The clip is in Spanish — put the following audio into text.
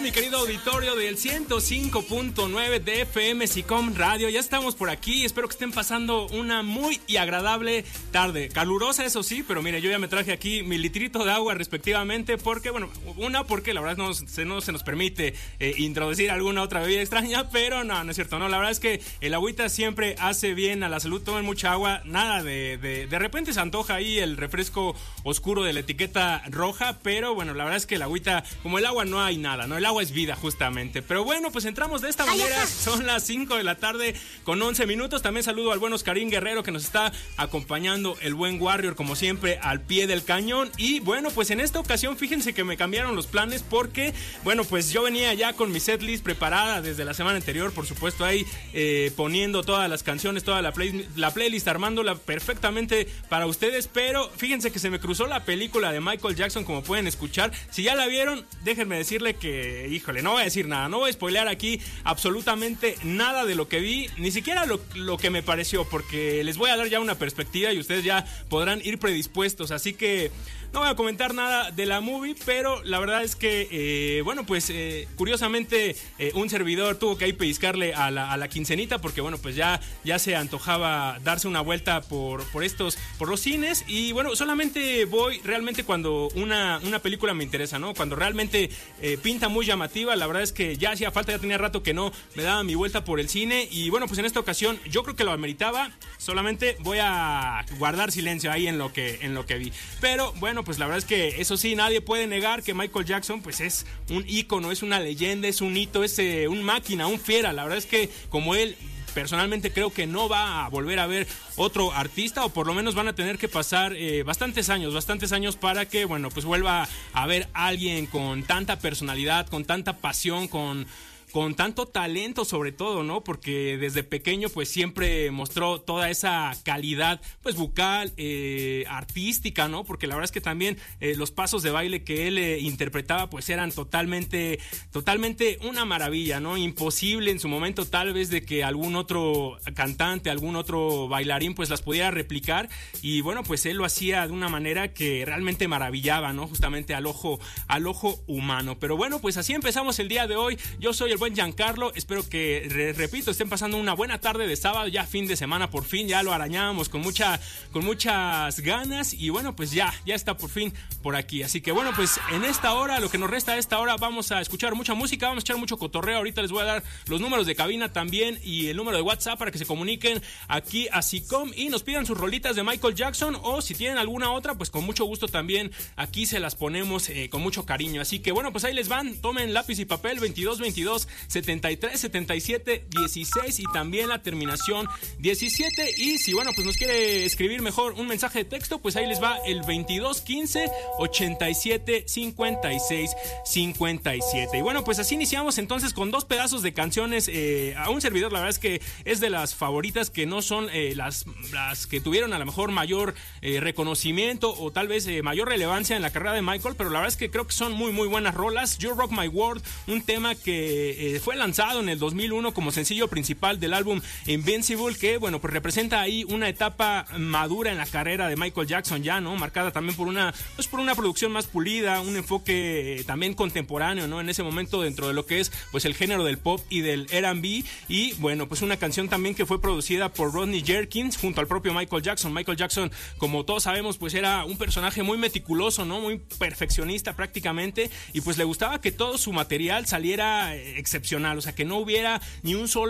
mi querido auditorio del 105.9 de FM SICOM Radio? Ya estamos por aquí, espero que estén pasando una muy y agradable tarde, calurosa eso sí, pero mire, yo ya me traje aquí mi litrito de agua respectivamente, porque bueno, porque la verdad no se nos permite introducir alguna otra bebida extraña, pero no es cierto, no, la verdad es que el agüita siempre hace bien a la salud, tomen mucha agua, nada de repente se antoja ahí el refresco oscuro de la etiqueta roja, pero bueno, la verdad es que el agüita, como el agua no hay nada, ¿no? El agua es vida justamente, pero bueno, pues entramos de esta manera, son las 5 de la tarde con 11 minutos, también saludo al buen Oscarín Guerrero que nos está acompañando, el buen Warrior como siempre al pie del cañón, y bueno, pues en esta ocasión fíjense que me cambiaron los planes porque, bueno, pues yo venía ya con mi setlist preparada desde la semana anterior, por supuesto ahí poniendo todas las canciones, toda la playlist, armándola perfectamente para ustedes, pero fíjense que se me cruzó la película de Michael Jackson, como pueden escuchar, si ya la vieron, déjenme decirle que, híjole, no voy a decir nada, no voy a spoilear aquí absolutamente nada de lo que vi, ni siquiera lo que me pareció, porque les voy a dar ya una perspectiva y ustedes ya podrán ir predispuestos, así que no voy a comentar nada de la movie, pero la verdad es que, bueno, pues curiosamente un servidor tuvo que ahí pellizcarle a la quincenita, porque bueno, pues ya se antojaba darse una vuelta por los cines, y bueno, solamente voy realmente cuando una película me interesa, ¿no? Cuando realmente pinta muy llamativa, la verdad es que ya hacía falta, ya tenía rato que no me daba mi vuelta por el cine, y bueno, pues en esta ocasión yo creo que lo ameritaba, solamente voy a guardar silencio ahí en lo que vi, pero bueno, pues la verdad es que eso sí, nadie puede negar que Michael Jackson pues es un ícono, es una leyenda, es un hito, es un máquina, un fiera. La verdad es que como él, personalmente creo que no va a volver a ver otro artista, o por lo menos van a tener que pasar bastantes años para que, bueno, pues vuelva a ver a alguien con tanta personalidad, con tanta pasión, con tanto talento sobre todo, ¿no? Porque desde pequeño pues siempre mostró toda esa calidad pues vocal, artística, ¿no? Porque la verdad es que también los pasos de baile que él interpretaba pues eran totalmente una maravilla, ¿no? Imposible en su momento tal vez de que algún otro cantante, algún otro bailarín pues las pudiera replicar, y bueno, pues él lo hacía de una manera que realmente maravillaba, ¿no? Justamente al ojo humano. Pero bueno, pues así empezamos el día de hoy. Yo soy el buen Giancarlo, espero que, repito, estén pasando una buena tarde de sábado, ya fin de semana por fin, ya lo arañábamos con muchas ganas, y bueno, pues ya está por fin por aquí, así que bueno, pues en esta hora, lo que nos resta de esta hora, vamos a escuchar mucha música, vamos a echar mucho cotorreo, ahorita les voy a dar los números de cabina también y el número de WhatsApp para que se comuniquen aquí a SICOM y nos pidan sus rolitas de Michael Jackson, o si tienen alguna otra, pues con mucho gusto también aquí se las ponemos con mucho cariño, así que bueno, pues ahí les van, tomen lápiz y papel, 22 73 77 16 y también la terminación 17, y si bueno, pues nos quiere escribir mejor un mensaje de texto, pues ahí les va el 22 15 87 56 57. Y bueno, pues así iniciamos entonces con dos pedazos de canciones a un servidor, la verdad es que es de las favoritas, que no son las que tuvieron a lo mejor mayor reconocimiento o tal vez mayor relevancia en la carrera de Michael, pero la verdad es que creo que son muy buenas rolas. You Rock My World, un tema que fue lanzado en el 2001 como sencillo principal del álbum Invincible, que bueno, pues representa ahí una etapa madura en la carrera de Michael Jackson ya, ¿no? Marcada también por una producción más pulida, un enfoque también contemporáneo, ¿no? En ese momento dentro de lo que es pues el género del pop y del R&B, y bueno, pues una canción también que fue producida por Rodney Jerkins junto al propio Michael Jackson. Michael Jackson, como todos sabemos, pues era un personaje muy meticuloso, ¿no? Muy perfeccionista prácticamente, y pues le gustaba que todo su material saliera excepcional, o sea, que no hubiera ni un solo